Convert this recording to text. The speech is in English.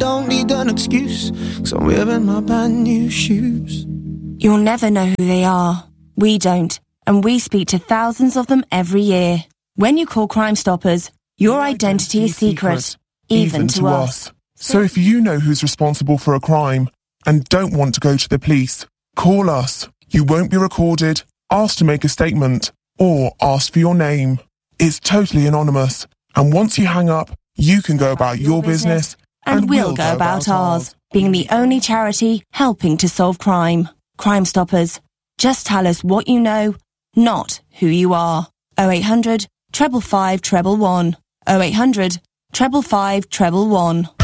don't need an excuse, 'cause I'm wearing my brand new shoes. You'll never know who they are. We don't, and we speak to thousands of them every year. When you call Crime Stoppers, your identity is secret, even to us. So if you know who's responsible for a crime and don't want to go to the police, call us. You won't be recorded, asked to make a statement, or asked for your name. It's totally anonymous, and once you hang up, you can go about your business, and we'll go about ours, being the only charity helping to solve crime. Crime Stoppers. Just tell us what you know, not who you are. 0800 555 111. 0800 555 111.